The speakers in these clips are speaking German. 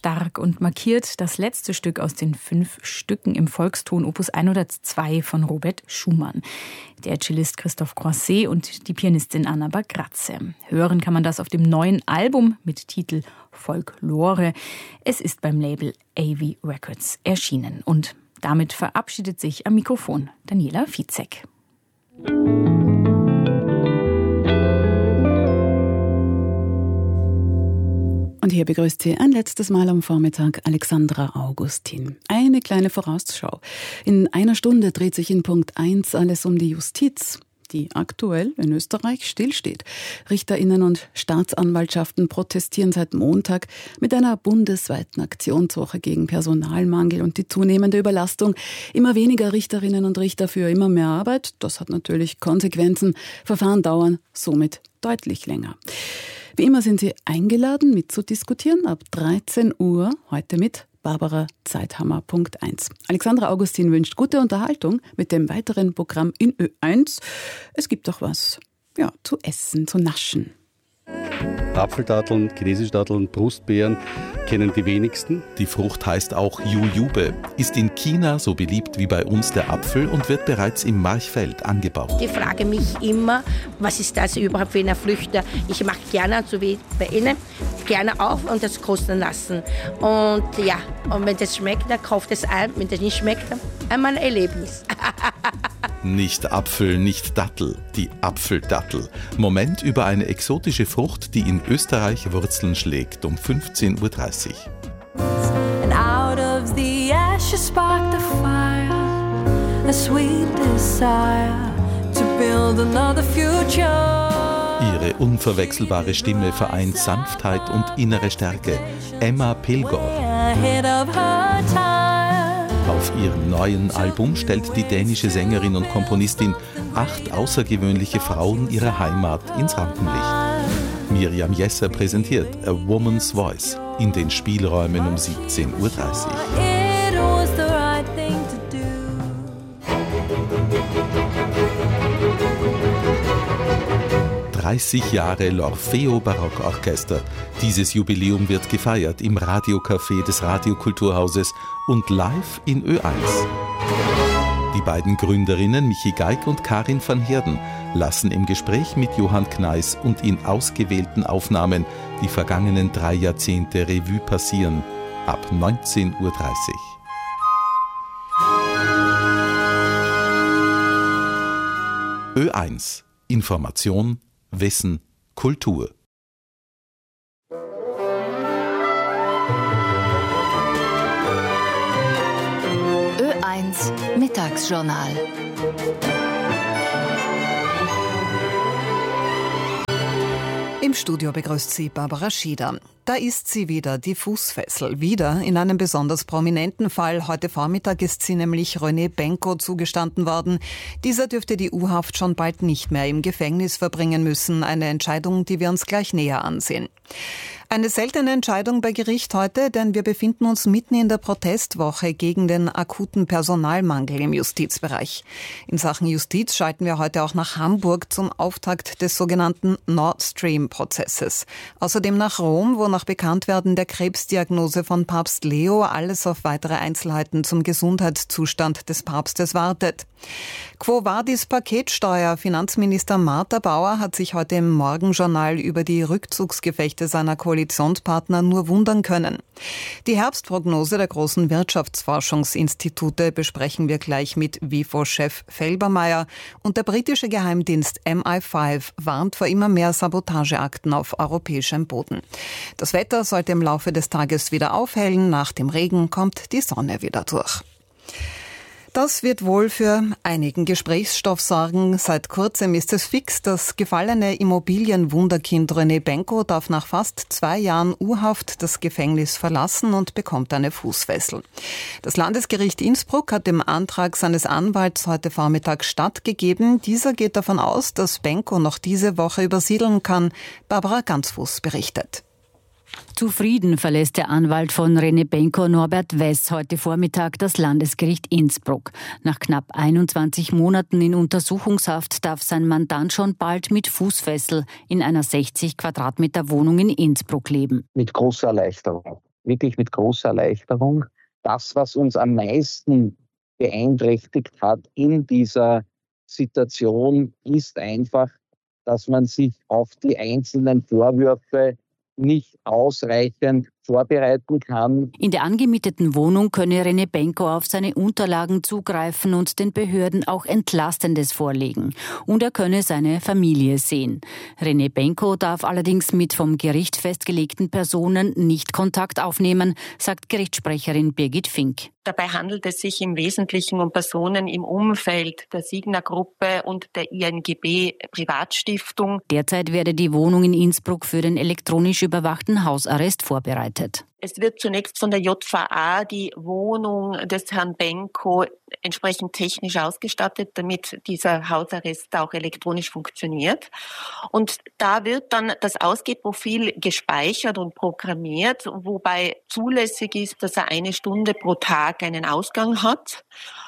stark und markiert das letzte Stück aus den 5 Stücken im Volkston Opus 102 von Robert Schumann. Der Cellist Christoph Croisset und die Pianistin Anna Bagrazze. Hören kann man das auf dem neuen Album mit Titel Folklore. Es ist beim Label AV Records erschienen. Und damit verabschiedet sich am Mikrofon Daniela Vizek. Und hier begrüßt Sie ein letztes Mal am Vormittag Alexandra Augustin. Eine kleine Vorausschau. In einer Stunde dreht sich in Punkt 1 alles um die Justiz, die aktuell in Österreich stillsteht. RichterInnen und Staatsanwaltschaften protestieren seit Montag mit einer bundesweiten Aktionswoche gegen Personalmangel und die zunehmende Überlastung. Immer weniger Richterinnen und Richter für immer mehr Arbeit. Das hat natürlich Konsequenzen. Verfahren dauern somit deutlich länger. Wie immer sind Sie eingeladen, mitzudiskutieren ab 13 Uhr, heute mit Barbara Zeithammer, Punkt 1. Alexandra Augustin wünscht gute Unterhaltung mit dem weiteren Programm in Ö1. Es gibt doch was zu essen, zu naschen. Apfeldatteln, Chinesische Brustbeeren kennen die wenigsten. Die Frucht heißt auch Jujube, ist in China so beliebt wie bei uns der Apfel und wird bereits im Marchfeld angebaut. Ich frage mich immer, was ist das überhaupt für eine Früchte? Ich mache gerne, so wie bei Ihnen, gerne auf und das kosten lassen. Und wenn das schmeckt, dann kauft es ein. Wenn das nicht schmeckt, einmal ein Erlebnis. Nicht Apfel, nicht Dattel, die Apfeldattel. Moment über eine exotische Frucht, die in Österreich Wurzeln schlägt, um 15.30 Uhr. And out of the ashes sparked a fire, a sweet desire to build another future. Ihre unverwechselbare Stimme vereint Sanftheit und innere Stärke. Emma Pilgor. Auf ihrem neuen Album stellt die dänische Sängerin und Komponistin 8 außergewöhnliche Frauen ihrer Heimat ins Rampenlicht. Miriam Jesser präsentiert A Woman's Voice in den Spielräumen um 17.30 Uhr. 30 Jahre L'Orfeo Barockorchester. Dieses Jubiläum wird gefeiert im Radiocafé des Radiokulturhauses und live in Ö1. Die beiden Gründerinnen Michi Geig und Karin van Heerden lassen im Gespräch mit Johann Kneis und in ausgewählten Aufnahmen die vergangenen 3 Jahrzehnte Revue passieren. Ab 19.30 Uhr. Ö1. Information, Wissen, Kultur. Ö1 Mittagsjournal. Im Studio begrüßt sie Barbara Schieder. Da ist sie wieder, die Fußfessel. Wieder in einem besonders prominenten Fall. Heute Vormittag ist sie nämlich René Benko zugestanden worden. Dieser dürfte die U-Haft schon bald nicht mehr im Gefängnis verbringen müssen. Eine Entscheidung, die wir uns gleich näher ansehen. Eine seltene Entscheidung bei Gericht heute, denn wir befinden uns mitten in der Protestwoche gegen den akuten Personalmangel im Justizbereich. In Sachen Justiz schalten wir heute auch nach Hamburg zum Auftakt des sogenannten Nord Stream-Prozesses. Außerdem nach Rom, wo nach Bekanntwerden der Krebsdiagnose von Papst Leo alles auf weitere Einzelheiten zum Gesundheitszustand des Papstes wartet. Quo vadis Paketsteuer? Finanzminister Martha Bauer hat sich heute im Morgenjournal über die Rückzugsgefechte seiner Koalitionspartner nur wundern können. Die Herbstprognose der großen Wirtschaftsforschungsinstitute besprechen wir gleich mit WIFO-Chef Felbermayr. Und der britische Geheimdienst MI5 warnt vor immer mehr Sabotageakten auf europäischem Boden. Das Wetter sollte im Laufe des Tages wieder aufhellen. Nach dem Regen kommt die Sonne wieder durch. Das wird wohl für einigen Gesprächsstoff sorgen. Seit kurzem ist es fix, das gefallene Immobilienwunderkind René Benko darf nach fast 2 Jahren U-Haft das Gefängnis verlassen und bekommt eine Fußfessel. Das Landesgericht Innsbruck hat dem Antrag seines Anwalts heute Vormittag stattgegeben. Dieser geht davon aus, dass Benko noch diese Woche übersiedeln kann. Barbara Ganzfuß berichtet. Zufrieden verlässt der Anwalt von René Benko, Norbert Wess, heute Vormittag das Landesgericht Innsbruck. Nach knapp 21 Monaten in Untersuchungshaft darf sein Mandant schon bald mit Fußfessel in einer 60 Quadratmeter Wohnung in Innsbruck leben. Mit großer Erleichterung. wirklich mit großer Erleichterung. Das, was uns am meisten beeinträchtigt hat in dieser Situation, ist einfach, dass man sich auf die einzelnen Vorwürfe nicht ausreichend vorbereiten kann. In der angemieteten Wohnung könne René Benko auf seine Unterlagen zugreifen und den Behörden auch Entlastendes vorlegen. Und er könne seine Familie sehen. René Benko darf allerdings mit vom Gericht festgelegten Personen nicht Kontakt aufnehmen, sagt Gerichtssprecherin Birgit Fink. Dabei handelt es sich im Wesentlichen um Personen im Umfeld der Signa-Gruppe und der INGB Privatstiftung. Derzeit werde die Wohnung in Innsbruck für den elektronisch überwachten Hausarrest vorbereitet. Es wird zunächst von der JVA die Wohnung des Herrn Benko entsprechend technisch ausgestattet, damit dieser Hausarrest auch elektronisch funktioniert. Und da wird dann das Ausgehprofil gespeichert und programmiert, wobei zulässig ist, dass er 1 Stunde pro Tag einen Ausgang hat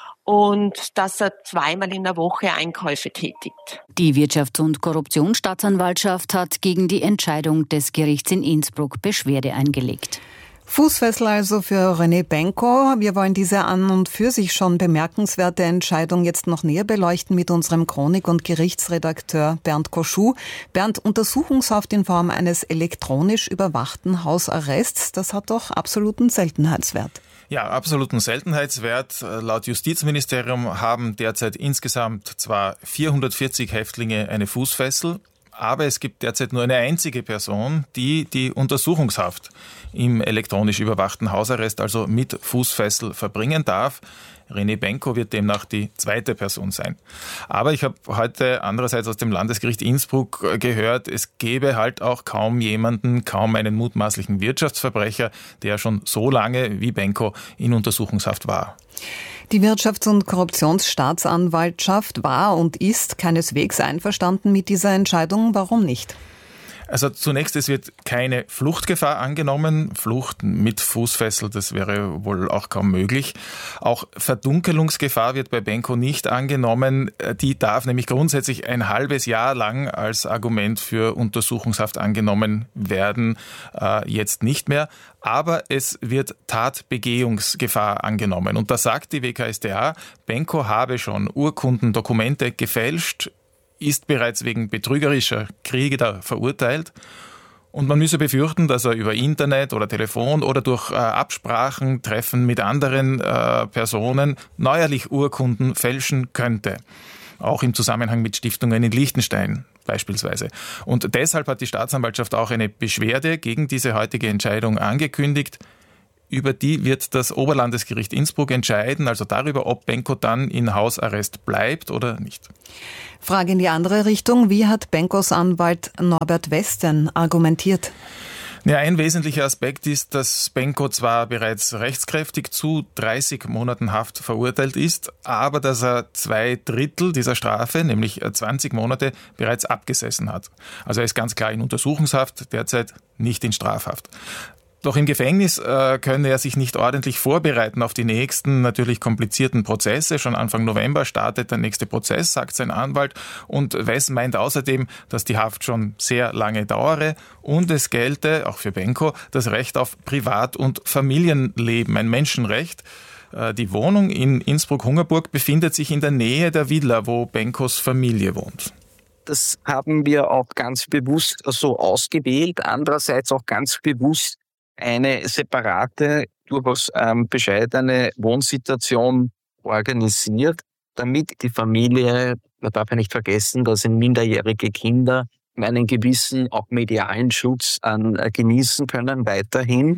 und dass er 2-mal in der Woche Einkäufe tätigt. Die Wirtschafts- und Korruptionsstaatsanwaltschaft hat gegen die Entscheidung des Gerichts in Innsbruck Beschwerde eingelegt. Fußfessel also für René Benko. Wir wollen diese an und für sich schon bemerkenswerte Entscheidung jetzt noch näher beleuchten mit unserem Chronik- und Gerichtsredakteur Bernd Koschou. Bernd, Untersuchungshaft in Form eines elektronisch überwachten Hausarrests, das hat doch absoluten Seltenheitswert. Ja, absoluten Seltenheitswert. Laut Justizministerium haben derzeit insgesamt zwar 440 Häftlinge eine Fußfessel, aber es gibt derzeit nur eine einzige Person, die die Untersuchungshaft im elektronisch überwachten Hausarrest, also mit Fußfessel, verbringen darf. René Benko wird demnach die zweite Person sein. Aber ich habe heute andererseits aus dem Landesgericht Innsbruck gehört, es gäbe halt auch kaum einen mutmaßlichen Wirtschaftsverbrecher, der schon so lange wie Benko in Untersuchungshaft war. Die Wirtschafts- und Korruptionsstaatsanwaltschaft war und ist keineswegs einverstanden mit dieser Entscheidung. Warum nicht? Also zunächst, es wird keine Fluchtgefahr angenommen. Flucht mit Fußfessel, das wäre wohl auch kaum möglich. Auch Verdunkelungsgefahr wird bei Benko nicht angenommen. Die darf nämlich grundsätzlich ein halbes Jahr lang als Argument für Untersuchungshaft angenommen werden, jetzt nicht mehr. Aber es wird Tatbegehungsgefahr angenommen. Und da sagt die WKStA, Benko habe schon Urkunden, Dokumente gefälscht, ist bereits wegen betrügerischer Kriege da verurteilt. Und man müsse befürchten, dass er über Internet oder Telefon oder durch Absprachen, Treffen mit anderen Personen neuerlich Urkunden fälschen könnte. Auch im Zusammenhang mit Stiftungen in Liechtenstein beispielsweise. Und deshalb hat die Staatsanwaltschaft auch eine Beschwerde gegen diese heutige Entscheidung angekündigt. Über die wird das Oberlandesgericht Innsbruck entscheiden, also darüber, ob Benko dann in Hausarrest bleibt oder nicht. Frage in die andere Richtung. Wie hat Benkos Anwalt Norbert Westen argumentiert? Ja, ein wesentlicher Aspekt ist, dass Benko zwar bereits rechtskräftig zu 30 Monaten Haft verurteilt ist, aber dass er 2/3 dieser Strafe, nämlich 20 Monate, bereits abgesessen hat. Also er ist ganz klar in Untersuchungshaft, derzeit nicht in Strafhaft. Doch im Gefängnis könne er sich nicht ordentlich vorbereiten auf die nächsten, natürlich komplizierten Prozesse. Schon Anfang November startet der nächste Prozess, sagt sein Anwalt. Und Wess meint außerdem, dass die Haft schon sehr lange dauere. Und es gelte, auch für Benko, das Recht auf Privat- und Familienleben, ein Menschenrecht. Die Wohnung in Innsbruck-Hungerburg befindet sich in der Nähe der Villa, wo Benkos Familie wohnt. Das haben wir auch ganz bewusst so ausgewählt. Andererseits auch ganz bewusst eine separate, durchaus bescheidene Wohnsituation organisiert, damit die Familie, man darf ja nicht vergessen, da sind minderjährige Kinder, einen gewissen auch medialen Schutz genießen können weiterhin.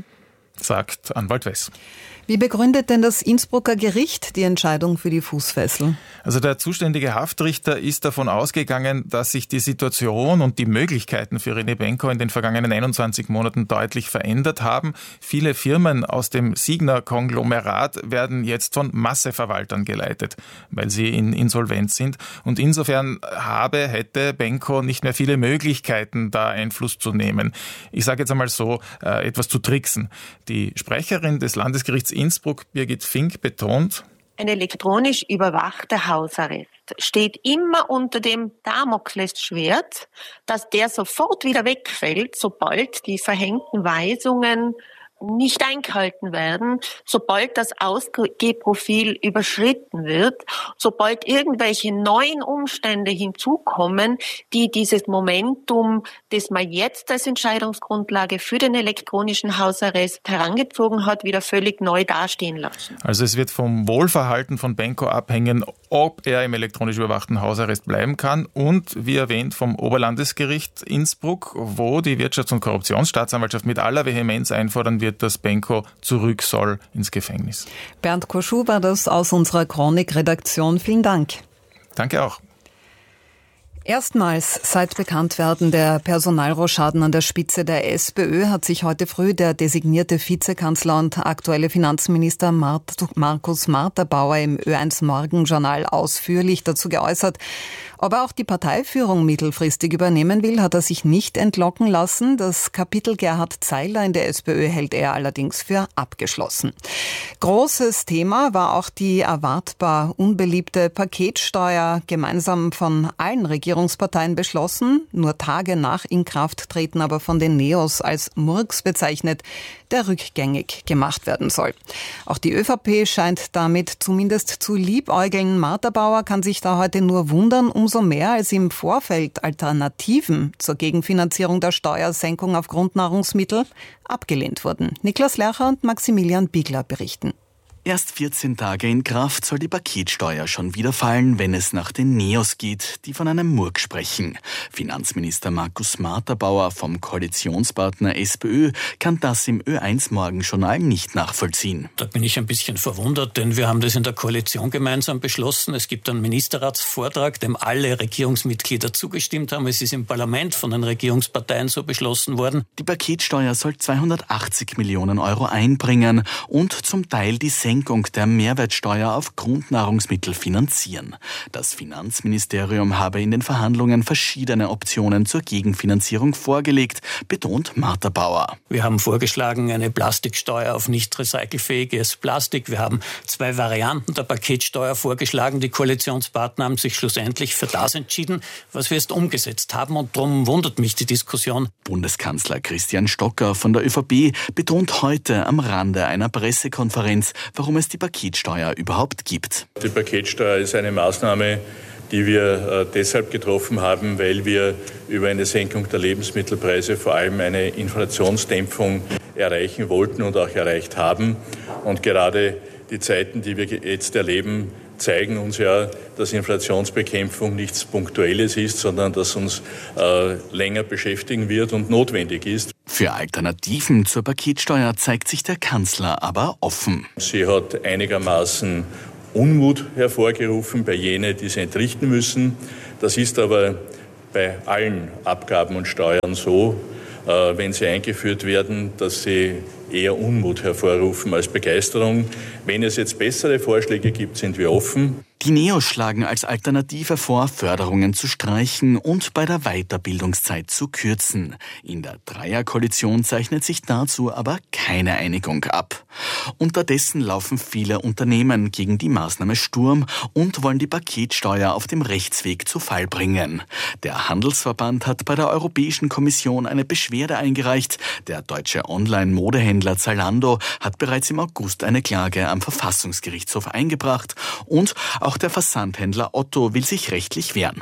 Sagt Anwalt Wess. Wie begründet denn das Innsbrucker Gericht die Entscheidung für die Fußfessel? Also der zuständige Haftrichter ist davon ausgegangen, dass sich die Situation und die Möglichkeiten für René Benko in den vergangenen 21 Monaten deutlich verändert haben. Viele Firmen aus dem Signa-Konglomerat werden jetzt von Masseverwaltern geleitet, weil sie in Insolvenz sind. Und insofern hätte Benko nicht mehr viele Möglichkeiten, da Einfluss zu nehmen. Ich sage jetzt einmal so, etwas zu tricksen. Die Sprecherin des Landesgerichts Innsbruck, Birgit Fink, betont: Ein elektronisch überwachter Hausarrest steht immer unter dem Damoklesschwert, dass der sofort wieder wegfällt, sobald die verhängten Weisungen nicht eingehalten werden, sobald das Ausgehprofil überschritten wird, sobald irgendwelche neuen Umstände hinzukommen, die dieses Momentum, das man jetzt als Entscheidungsgrundlage für den elektronischen Hausarrest herangezogen hat, wieder völlig neu dastehen lassen. Also es wird vom Wohlverhalten von Benko abhängen, ob er im elektronisch überwachten Hausarrest bleiben kann und, wie erwähnt, vom Oberlandesgericht Innsbruck, wo die Wirtschafts- und Korruptionsstaatsanwaltschaft mit aller Vehemenz einfordern wird, dass Benko zurück soll ins Gefängnis. Bernd Koschuh war das aus unserer Chronik-Redaktion. Vielen Dank. Danke auch. Erstmals seit Bekanntwerden der Personalrochaden an der Spitze der SPÖ hat sich heute früh der designierte Vizekanzler und aktuelle Finanzminister Markus Marterbauer im Ö1 Morgenjournal ausführlich dazu geäußert. Ob er auch die Parteiführung mittelfristig übernehmen will, hat er sich nicht entlocken lassen. Das Kapitel Gerhard Zeiler in der SPÖ hält er allerdings für abgeschlossen. Großes Thema war auch die erwartbar unbeliebte Paketsteuer, gemeinsam von allen Regierungsparteien beschlossen, nur Tage nach Inkrafttreten aber von den Neos als Murks bezeichnet, der rückgängig gemacht werden soll. Auch die ÖVP scheint damit zumindest zu liebäugeln. Marterbauer kann sich da heute nur wundern, umso mehr als im Vorfeld Alternativen zur Gegenfinanzierung der Steuersenkung auf Grundnahrungsmittel abgelehnt wurden. Niklas Lercher und Maximilian Biegler berichten. Erst 14 Tage in Kraft soll die Paketsteuer schon wieder fallen, wenn es nach den Neos geht, die von einem Murk sprechen. Finanzminister Markus Marterbauer vom Koalitionspartner SPÖ kann das im Ö1 Morgenjournal nicht nachvollziehen. Da bin ich ein bisschen verwundert, denn wir haben das in der Koalition gemeinsam beschlossen. Es gibt einen Ministerratsvortrag, dem alle Regierungsmitglieder zugestimmt haben. Es ist im Parlament von den Regierungsparteien so beschlossen worden. Die Paketsteuer soll 280 Millionen Euro einbringen und zum Teil die Senkung der Mehrwertsteuer auf Grundnahrungsmittel finanzieren. Das Finanzministerium habe in den Verhandlungen verschiedene Optionen zur Gegenfinanzierung vorgelegt, betont Marterbauer. Wir haben vorgeschlagen, eine Plastiksteuer auf nicht recycelfähiges Plastik. Wir haben 2 Varianten der Paketsteuer vorgeschlagen. Die Koalitionspartner haben sich schlussendlich für das entschieden, was wir jetzt umgesetzt haben. Und darum wundert mich die Diskussion. Bundeskanzler Christian Stocker von der ÖVP betont heute am Rande einer Pressekonferenz, warum es die Paketsteuer überhaupt gibt. Die Paketsteuer ist eine Maßnahme, die wir deshalb getroffen haben, weil wir über eine Senkung der Lebensmittelpreise vor allem eine Inflationsdämpfung erreichen wollten und auch erreicht haben. Und gerade die Zeiten, die wir jetzt erleben, zeigen uns ja, dass Inflationsbekämpfung nichts Punktuelles ist, sondern dass uns länger beschäftigen wird und notwendig ist. Für Alternativen zur Paketsteuer zeigt sich der Kanzler aber offen. Sie hat einigermaßen Unmut hervorgerufen bei jenen, die sie entrichten müssen. Das ist aber bei allen Abgaben und Steuern so, wenn sie eingeführt werden, dass sie eher Unmut hervorrufen als Begeisterung. Wenn es jetzt bessere Vorschläge gibt, sind wir offen. Die Neos schlagen als Alternative vor, Förderungen zu streichen und bei der Weiterbildungszeit zu kürzen. In der Dreierkoalition zeichnet sich dazu aber keine Einigung ab. Unterdessen laufen viele Unternehmen gegen die Maßnahme Sturm und wollen die Paketsteuer auf dem Rechtsweg zu Fall bringen. Der Handelsverband hat bei der Europäischen Kommission eine Beschwerde eingereicht. Der deutsche Online-Modehändler Zalando hat bereits im August eine Klage am Verfassungsgerichtshof eingebracht und auch der Versandhändler Otto will sich rechtlich wehren.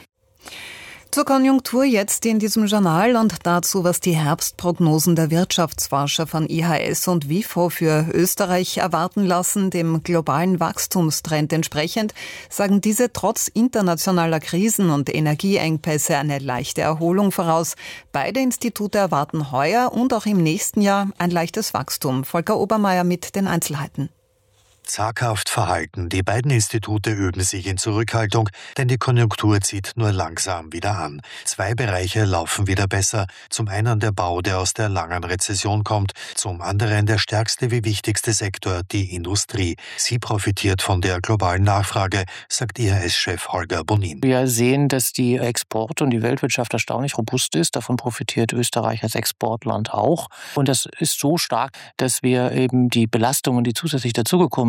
Zur Konjunktur jetzt in diesem Journal und dazu, was die Herbstprognosen der Wirtschaftsforscher von IHS und WIFO für Österreich erwarten lassen, dem globalen Wachstumstrend entsprechend, sagen diese trotz internationaler Krisen und Energieengpässe eine leichte Erholung voraus. Beide Institute erwarten heuer und auch im nächsten Jahr ein leichtes Wachstum. Volker Obermeier mit den Einzelheiten. Zaghaft verhalten. Die beiden Institute üben sich in Zurückhaltung, denn die Konjunktur zieht nur langsam wieder an. 2 Bereiche laufen wieder besser. Zum einen der Bau, der aus der langen Rezession kommt. Zum anderen der stärkste wie wichtigste Sektor, die Industrie. Sie profitiert von der globalen Nachfrage, sagt IHS-Chef Holger Bonin. Wir sehen, dass die Export- und die Weltwirtschaft erstaunlich robust ist. Davon profitiert Österreich als Exportland auch. Und das ist so stark, dass wir eben die Belastungen, die zusätzlich dazugekommen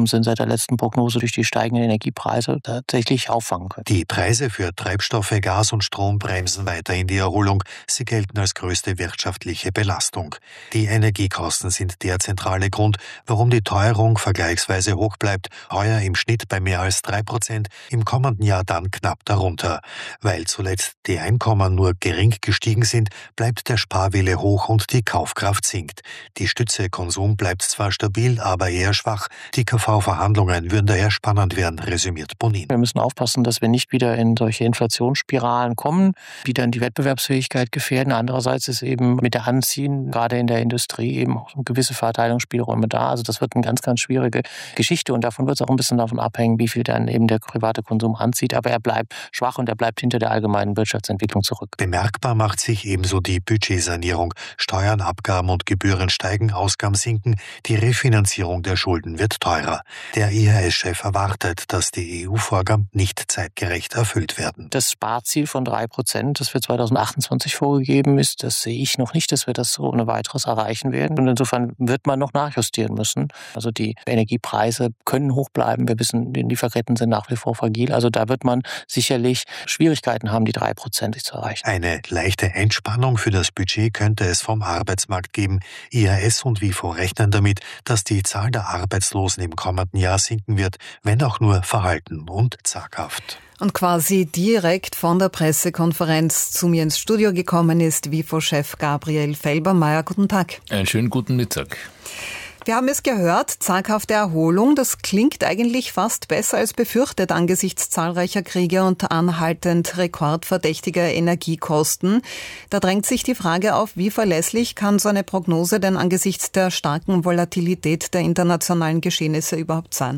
gekommen sind seit der letzten Prognose durch die steigenden Energiepreise, tatsächlich auffangen können. Die Preise für Treibstoffe, Gas und Strom bremsen weiterhin die Erholung. Sie gelten als größte wirtschaftliche Belastung. Die Energiekosten sind der zentrale Grund, warum die Teuerung vergleichsweise hoch bleibt. Heuer im Schnitt bei mehr als 3%, im kommenden Jahr dann knapp darunter. Weil zuletzt die Einkommen nur gering gestiegen sind, bleibt der Sparwille hoch und die Kaufkraft sinkt. Die Stütze Konsum bleibt zwar stabil, aber eher schwach. Die KV-Verhandlungen würden daher spannend werden, resümiert Bonin. Wir müssen aufpassen, dass wir nicht wieder in solche Inflationsspiralen kommen, die dann die Wettbewerbsfähigkeit gefährden. Andererseits ist eben mit der Anziehen, gerade in der Industrie, eben auch gewisse Verteilungsspielräume da. Also das wird eine ganz, ganz schwierige Geschichte und davon wird es auch ein bisschen davon abhängen, wie viel dann eben der private Konsum anzieht. Aber er bleibt schwach und er bleibt hinter der allgemeinen Wirtschaftsentwicklung zurück. Bemerkbar macht sich ebenso die Budgetsanierung. Steuern, Abgaben und Gebühren steigen, Ausgaben sinken. Die Refinanzierung der Schulden wird teurer. Der IAS-Chef erwartet, dass die EU-Vorgaben nicht zeitgerecht erfüllt werden. Das Sparziel von 3%, das für 2028 vorgegeben ist, das sehe ich noch nicht, dass wir das so ohne weiteres erreichen werden. Und insofern wird man noch nachjustieren müssen. Also die Energiepreise können hoch bleiben. Wir wissen, die Lieferketten sind nach wie vor fragil. Also da wird man sicherlich Schwierigkeiten haben, die 3% zu erreichen. Eine leichte Entspannung für das Budget könnte es vom Arbeitsmarkt geben. IAS und WIFO rechnen damit, dass die Zahl der Arbeitslosen im kommenden Jahr sinken wird, wenn auch nur verhalten und zaghaft. Und quasi direkt von der Pressekonferenz zu mir ins Studio gekommen ist WIFO-Chef Gabriel Felbermayr. Guten Tag. Einen schönen guten Mittag. Wir haben es gehört, zaghafte Erholung, das klingt eigentlich fast besser als befürchtet angesichts zahlreicher Kriege und anhaltend rekordverdächtiger Energiekosten. Da drängt sich die Frage auf, wie verlässlich kann so eine Prognose denn angesichts der starken Volatilität der internationalen Geschehnisse überhaupt sein?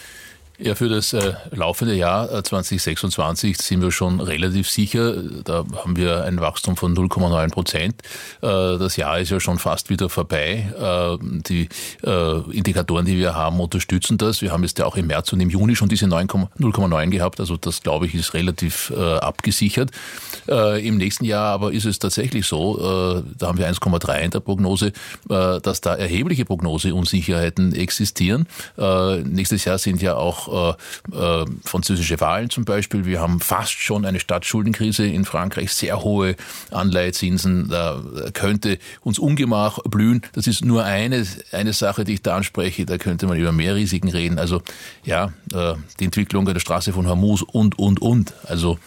Ja, für das laufende Jahr 2026 sind wir schon relativ sicher. Da haben wir ein Wachstum von 0,9%. Das Jahr ist ja schon fast wieder vorbei. Die Indikatoren, die wir haben, unterstützen das. Wir haben jetzt ja auch im März und im Juni schon diese 0,9 gehabt. Also das, glaube ich, ist relativ abgesichert. Im nächsten Jahr aber ist es tatsächlich so, da haben wir 1,3 in der Prognose, dass da erhebliche Prognoseunsicherheiten existieren. Nächstes Jahr sind ja auch französische Wahlen zum Beispiel. Wir haben fast schon eine Staatsschuldenkrise in Frankreich, sehr hohe Anleihezinsen. Da könnte uns Ungemach blühen. Das ist nur eine Sache, die ich da anspreche. Da könnte man über mehr Risiken reden. Also ja, die Entwicklung der Straße von Hormuz und. Also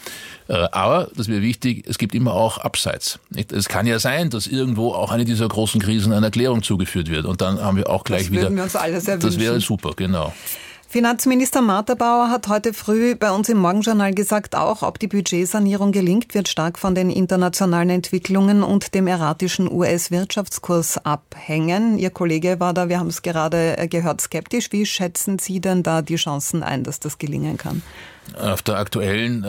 aber, das wäre wichtig, es gibt immer auch Upsides. Es kann ja sein, dass irgendwo auch eine dieser großen Krisen einer Erklärung zugeführt wird. Und dann haben wir auch gleich wieder... Das würden wir uns alle sehr wünschen. Das wäre super, genau. Finanzminister Martha-Bauer hat heute früh bei uns im Morgenjournal gesagt, auch ob die Budgetsanierung gelingt, wird stark von den internationalen Entwicklungen und dem erratischen US-Wirtschaftskurs abhängen. Ihr Kollege war da, wir haben es gerade gehört, skeptisch. Wie schätzen Sie denn da die Chancen ein, dass das gelingen kann? Auf der aktuellen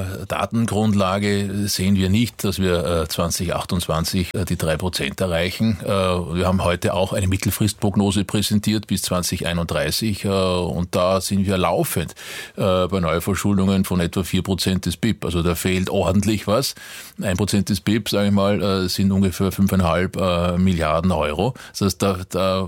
Datengrundlage sehen wir nicht, dass wir 2028 die 3% erreichen. Wir haben heute auch eine Mittelfristprognose präsentiert bis 2031 und da sind wir laufend bei Neuverschuldungen von etwa 4% des BIP. Also da fehlt ordentlich was. 1% des BIP, sage ich mal, sind ungefähr 5,5 Milliarden Euro. Das heißt, da